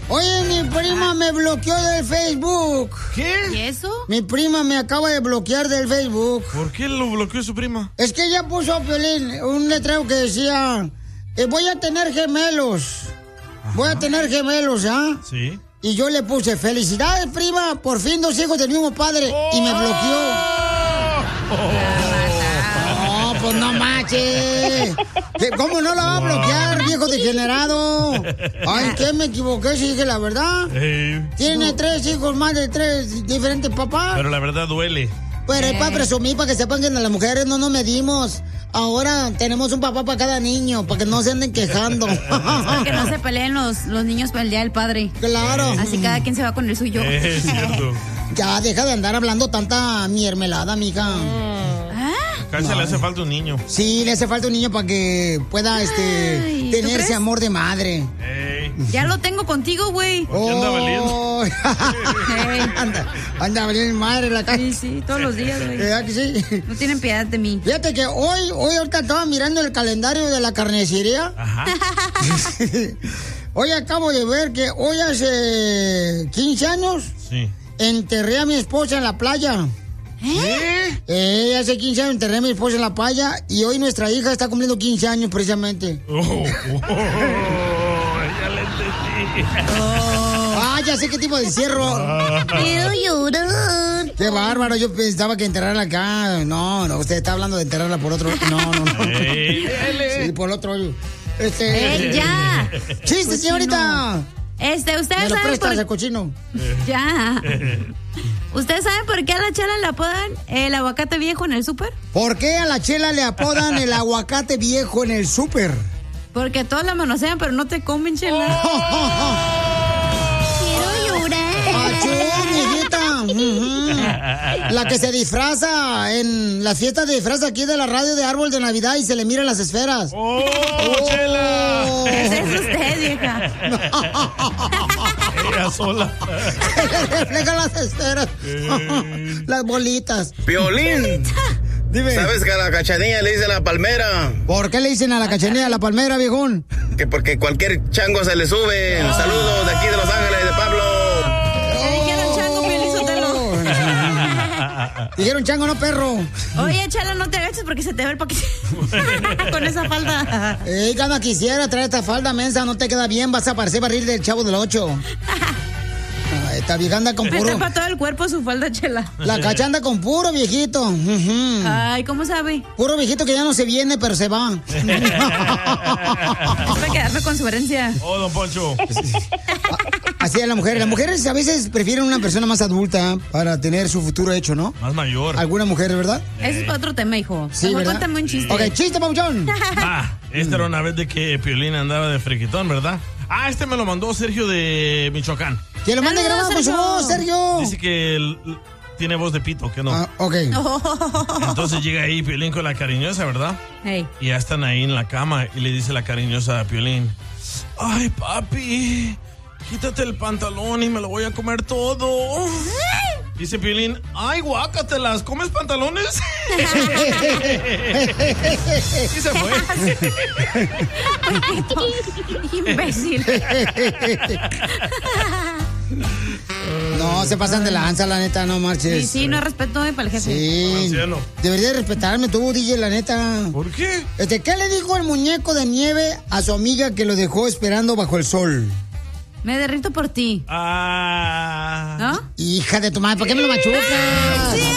Oye, mi prima me bloqueó del Facebook. ¿Qué? ¿Y eso? Mi prima me acaba de bloquear del Facebook. ¿Por qué lo bloqueó su prima? Es que ella puso, Piolín, un letrero que decía, voy a tener gemelos. Ajá. Voy a tener gemelos, ¿ah? Sí. Y yo le puse, felicidades, prima, por fin 2 hijos del mismo padre. Y me bloqueó. No, pues no manches. ¿Cómo no la va a bloquear, viejo degenerado? Ay, ¿qué me equivoqué? Si dije la verdad. Tiene 3 hijos más de 3 diferentes papás. Pero la verdad duele. Pero es para presumir, para que sepan que las mujeres no nos medimos. Ahora tenemos un papá para cada niño, para que no se anden quejando. Para que no se peleen los niños para el día del padre. Claro. Así cada quien se va con el suyo. Es cierto. Ya, deja de andar hablando tanta miermelada, mija. Casi le hace falta un niño. Sí, le hace falta un niño para que pueda tener ese amor de madre. Ya lo tengo contigo, güey. ¿Por qué anda valiendo? Anda valiendo madre la calle. Sí, todos los días, güey. ¿Verdad que sí? No tienen piedad de mí. Fíjate que hoy ahorita estaba mirando el calendario de la carnicería. Ajá. Hoy acabo de ver que hoy hace 15 años enterré a mi esposa en la playa. Hace 15 años enterré a mi esposa en la playa y hoy nuestra hija está cumpliendo 15 años precisamente. Ya le entendí. Ya sé qué tipo de encierro. Quiero llorar. Qué bárbaro, yo pensaba que enterrarla acá. No, usted está hablando de enterrarla por otro. No. Sí, por otro. Ya. Chiste, señorita. Ustedes ¿Me lo saben prestas el cochino? Ya. ¿Ustedes saben por qué a la Chela le apodan el aguacate viejo en el súper? ¿Por qué a la Chela le apodan el aguacate viejo en el súper? Porque todos la manosean, pero no te comen, Chela. Quiero llorar. ¡Achú, mijita! La que se disfraza en las fiestas de disfraz aquí de la radio de árbol de Navidad y se le miran las esferas. Chela! Ese es usted, vieja. Ella sola. Se le reflejan las esferas. Las bolitas. Piolín. Dime. ¿Sabes que a la Cachanilla le dicen la palmera? ¿Por qué le dicen a la Cachanilla la palmera, viejón? Que porque cualquier chango se le sube. Saludos de aquí de Los Ángeles, de Pablo. Dijeron chango, Piolín. Dijeron chango, no perro. Oye, Chela, no te agaches porque se te ve el paquete con esa falda. Gana quisiera traer esta falda mensa, no te queda bien, vas a parecer barril del Chavo del 8. Esta vieja anda con puro. Me tapa todo el cuerpo su falda, Chela. La Cacha anda con puro viejito. Ay, ¿cómo sabe? Puro viejito que ya no se viene, pero se va. Es para quedarme con su herencia. Oh, don Poncho. Así es la mujer. Las mujeres a veces prefieren una persona más adulta para tener su futuro hecho, ¿no? Más mayor. Alguna mujer, ¿verdad? Ese es otro tema, hijo. Sí, Mejor ¿verdad? cuéntame un chiste. Ok, chiste, papuchón. Esta era una vez de que Piolín andaba de friquitón, ¿verdad? Este me lo mandó Sergio de Michoacán. Que lo mande grabado con su voz, Sergio. Dice que tiene voz de pito, que no. Ok. Entonces llega ahí Piolín con la cariñosa, ¿verdad? Hey. Y ya están ahí en la cama y le dice la cariñosa a Piolín: ay, papi, quítate el pantalón y me lo voy a comer todo. Dice Piolín: ay, guácatelas, ¿comes pantalones? Y se fue. Imbécil. No, se pasan de lanza, la neta, no marches. Sí, no respeto para el jefe. Sí. Deberías respetarme tú, DJ, la neta. ¿Por qué? ¿Qué le dijo el muñeco de nieve a su amiga que lo dejó esperando bajo el sol? Me derrito por ti. ¿No? Hija de tu madre, ¿por qué me lo machucas? Sí,